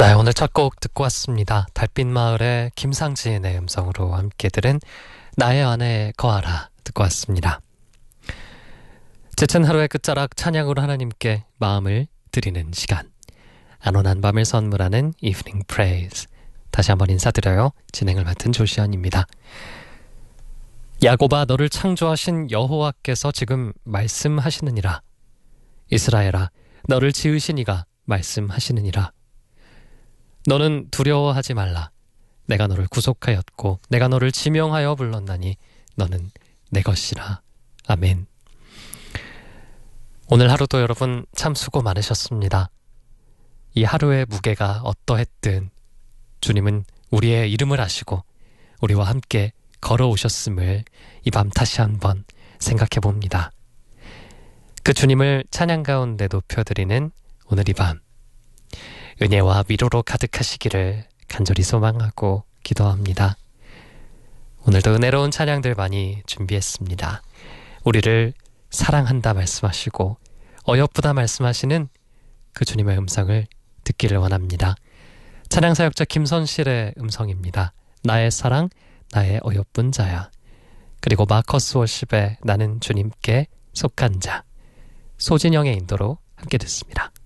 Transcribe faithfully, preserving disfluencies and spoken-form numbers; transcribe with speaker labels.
Speaker 1: 네, 오늘 첫 곡 듣고 왔습니다. 달빛마을의 김상지의 음성으로 함께 들은 나의 안에 거하라 듣고 왔습니다. 지친 하루의 끝자락 찬양으로 하나님께 마음을 드리는 시간, 안온한 밤을 선물하는 Evening Praise. 다시 한번 인사드려요. 진행을 맡은 조시현입니다. 야곱아, 너를 창조하신 여호와께서 지금 말씀하시느니라. 이스라엘아, 너를 지으신 이가 말씀하시느니라. 너는 두려워하지 말라. 내가 너를 구속하였고 내가 너를 지명하여 불렀나니 너는 내 것이라. 아멘. 오늘 하루도 여러분 참 수고 많으셨습니다. 이 하루의 무게가 어떠했든 주님은 우리의 이름을 아시고 우리와 함께 걸어오셨음을 이 밤 다시 한번 생각해 봅니다. 그 주님을 찬양 가운데 높여드리는 오늘 이 밤, 은혜와 위로로 가득하시기를 간절히 소망하고 기도합니다. 오늘도 은혜로운 찬양들 많이 준비했습니다. 우리를 사랑한다 말씀하시고 어여쁘다 말씀하시는 그 주님의 음성을 듣기를 원합니다. 찬양사역자 김선실의 음성입니다. 나의 사랑, 나의 어여쁜 자야. 그리고 마커스 월십의 나는 주님께 속한 자, 소진영의 인도로 함께 듣습니다.